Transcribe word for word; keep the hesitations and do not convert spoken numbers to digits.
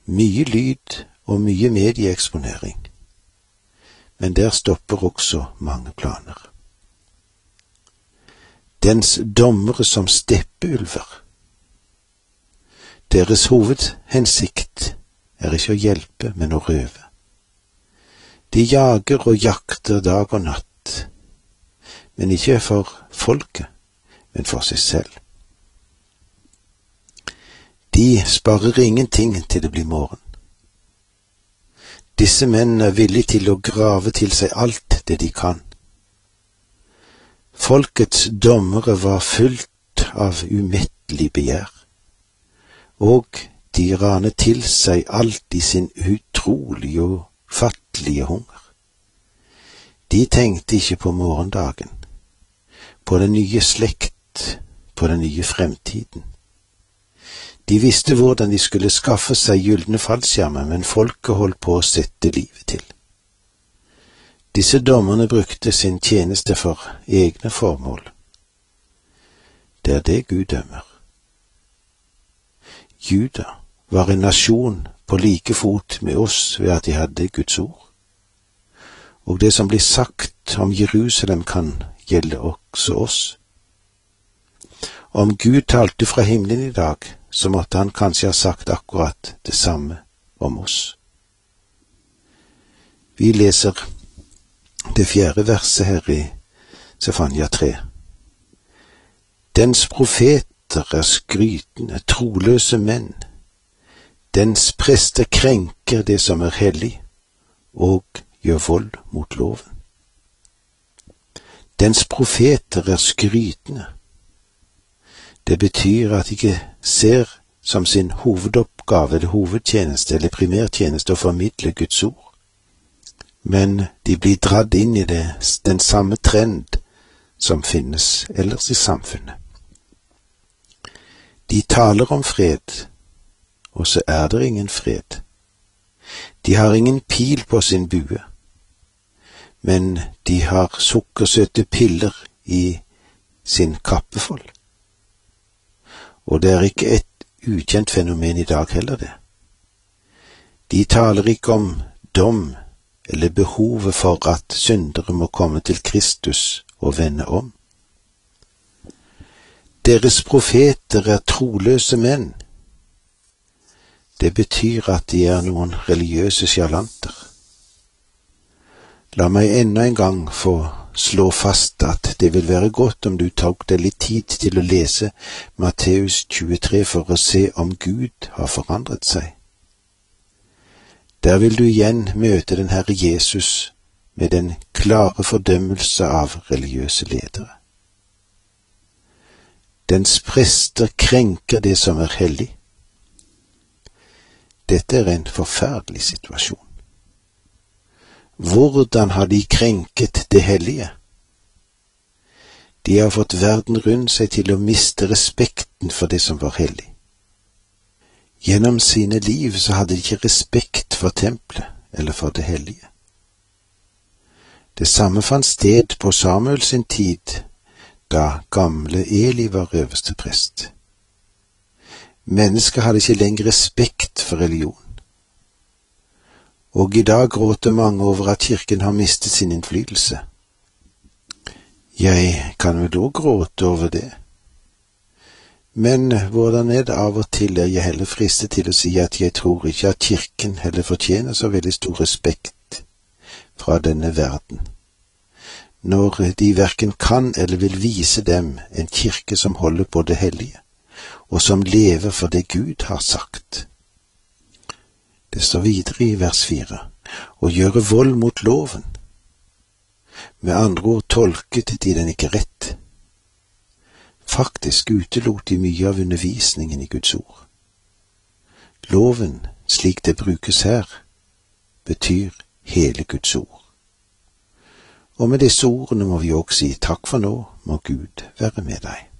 Mye lyd og mye medieeksponering, men der stopper også mange planer. Dens dommere som steppeulver. Deres hovedhensikt er ikke å hjelpe, men å røve. De jager og jakter dag og natt, men ikke for folket, men for seg selv. De sparer ingenting til det blir morgen. Disse mennene er villige til å grave til seg alt det de kan. Folkets dommere var fullt av umettelig begjær, og de ranet til seg alt i sin utrolige og fattelige hunger. De tenkte ikke på morgendagen, på den nye slekt, på den nye fremtiden. De visste hvordan de skulle skaffe seg gyldne fallskjermer, men folket holdt på å sette livet til. Disse dommerne brukte sin tjeneste for egne formål. Det er det Gud dømmer. Juda var en nasjon på like fot med oss ved at de hadde Guds ord. Og det som blir sagt om Jerusalem kan gjelde også oss. Om Gud talte fra himmelen i dag, så måtte han kanskje ha sagt akkurat det samme om oss. Vi leser det fjerde verset her i Sefania tre. Dens profeter er skrytende, troløse menn. Dens prester krenker det som er hellig, og gjør vold mot loven. Dens profeter er skrytende. Det betyr at de ikke ser som sin hovedoppgave eller hovedtjeneste eller primærtjeneste å formidle Guds ord, men de blir dratt inn i det, den samme trend som finnes ellers i samfunnet. De taler om fred, og så er det ingen fred. De har ingen pil på sin bue, men de har sukkersøte piller i sin kappefold. Og det er ikke et ukjent fenomen i dag heller det. De taler ikke om dom eller behovet for at syndere må komme til Kristus og vende om. Deres profeter er troløse menn. Det betyr at de er noen religiøse sjarlanter. La meg enda en gang få slå fast at det vil være godt om du tok deg litt tid til å lese Matteus tjuetre for å se om Gud har forandret seg. Der vil du igjen møte den Herre Jesus med den klare fordømmelse av religiøse ledere. Dens prester krenker det som er hellig. Dette er en forferdelig situasjon. Hvordan har de krenket det hellige? De har fått verden rundt seg til å miste respekten for det som var hellig. Gjennom sine liv så hadde de ikke respekt for tempelet eller for det hellige. Det samme fant sted på Samuel sin tid, da gamle Eli var øverste prest. Mennesker hadde ikke lenger respekt for religion. Og i dag gråter mange over at kirken har mistet sin innflytelse. Jeg kan vel også gråte over det. Men hvordan er det av og til er jeg heller fristet til å si at jeg tror ikke at kirken heller fortjener så veldig stor respekt fra denne verden, når de hverken kan eller vil vise dem en kirke som holder på det hellige, og som lever for det Gud har sagt. Det står videre i vers fire, å gjøre vold mot loven. Med andre ord tolket de den ikke rett. Faktisk utelot de mye av undervisningen i Guds ord. Loven, slik det brukes her, betyr hele Guds ord. Og med disse ordene må vi også si takk for nå, må Gud være med deg.